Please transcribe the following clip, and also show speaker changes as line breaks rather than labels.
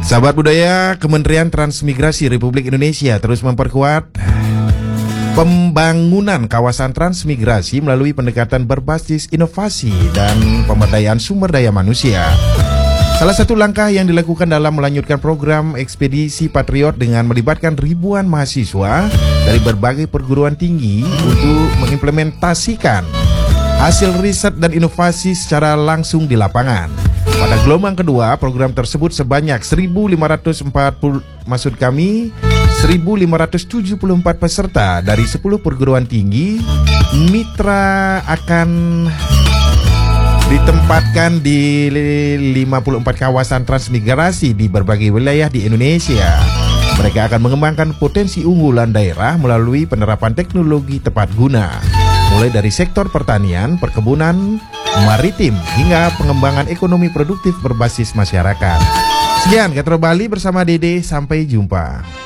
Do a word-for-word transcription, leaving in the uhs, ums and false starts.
Sahabat budaya, Kementerian Transmigrasi Republik Indonesia terus memperkuat pembangunan kawasan transmigrasi melalui pendekatan berbasis inovasi dan pemberdayaan sumber daya manusia. Salah satu langkah yang dilakukan dalam melanjutkan program Ekspedisi Patriot dengan melibatkan ribuan mahasiswa dari berbagai perguruan tinggi untuk mengimplementasikan hasil riset dan inovasi secara langsung di lapangan. Pada gelombang kedua, program tersebut sebanyak seribu lima ratus empat puluh, maksud kami seribu lima ratus tujuh puluh empat peserta dari sepuluh perguruan tinggi mitra akan ditempatkan di lima puluh empat kawasan transmigrasi di berbagai wilayah di Indonesia. Mereka akan mengembangkan potensi unggulan daerah melalui penerapan teknologi tepat guna, mulai dari sektor pertanian, perkebunan, maritim, hingga pengembangan ekonomi produktif berbasis masyarakat. Sekian Katro Bali bersama Dede, sampai jumpa.